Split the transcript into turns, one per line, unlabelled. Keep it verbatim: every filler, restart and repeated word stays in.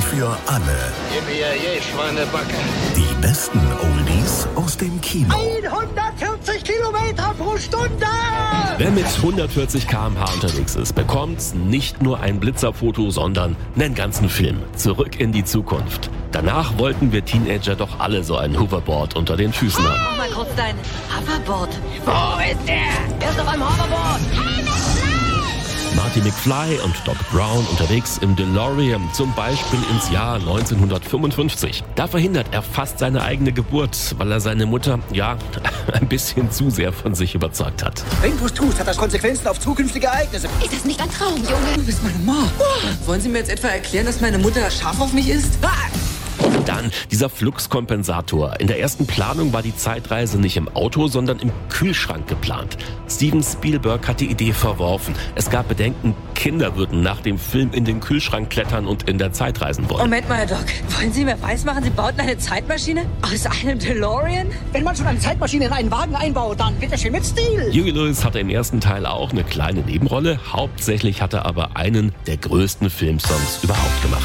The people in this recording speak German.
für alle.
Yippie, Schweinebacke.
Die besten Oldies aus dem Kino.
hundertvierzig Kilometer pro Stunde!
Wer mit hundertvierzig Kilometer pro Stunde unterwegs ist, bekommt nicht nur ein Blitzerfoto, sondern einen ganzen Film. Zurück in die Zukunft. Danach wollten wir Teenager doch alle so ein Hoverboard unter den Füßen haben.
Mach mal kurz dein Hoverboard.
Wo ist der?
Er ist auf einem Hoverboard.
Marty McFly und Doc Brown unterwegs im DeLorean, zum Beispiel ins Jahr neunzehnhundertfünfundfünfzig. Da verhindert er fast seine eigene Geburt, weil er seine Mutter, ja, ein bisschen zu sehr von sich überzeugt hat.
Wenn du es tust, hat das Konsequenzen auf zukünftige Ereignisse.
Ist das nicht ein Traum, Junge?
Du bist meine Mom. Wollen Sie mir jetzt etwa erklären, dass meine Mutter scharf auf mich ist? Ah!
Dann dieser Fluxkompensator. In der ersten Planung war die Zeitreise nicht im Auto, sondern im Kühlschrank geplant. Steven Spielberg hat die Idee verworfen. Es gab Bedenken, Kinder würden nach dem Film in den Kühlschrank klettern und in der Zeit reisen wollen.
Moment mal, Herr Doc. Wollen Sie mir weismachen, Sie bauten eine Zeitmaschine? Aus einem DeLorean?
Wenn man schon eine Zeitmaschine in einen Wagen einbaut, dann wird das schön mit Stil.
Huey Lewis hatte im ersten Teil auch eine kleine Nebenrolle. Hauptsächlich hat er aber einen der größten Filmsongs überhaupt gemacht.